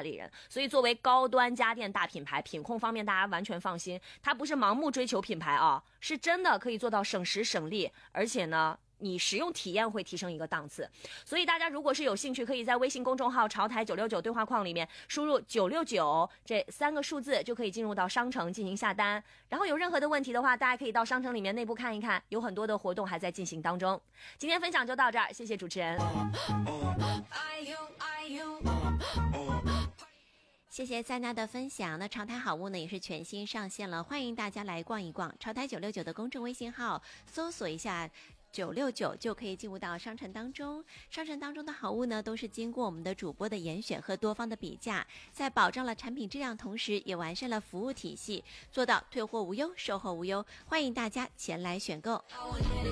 里人。所以作为高端家电大品牌，品控方面大家完全放心，它不是盲目追求品牌啊，是真的可以做到省时省力，而且呢你使用体验会提升一个档次。所以大家如果是有兴趣，可以在微信公众号潮台969对话框里面输入969这3个数字，就可以进入到商城进行下单。然后有任何的问题的话，大家可以到商城里面内部看一看，有很多的活动还在进行当中。今天分享就到这儿，谢谢主持人。 谢谢塞娜的分享。那潮台好物呢也是全新上线了，欢迎大家来逛一逛。潮台969的公众微信号搜索一下969就可以进入到商城当中。商城当中的好物呢都是经过我们的主播的严选和多方的比价，在保障了产品质量同时也完善了服务体系，做到退货无忧售后无忧，欢迎大家前来选购。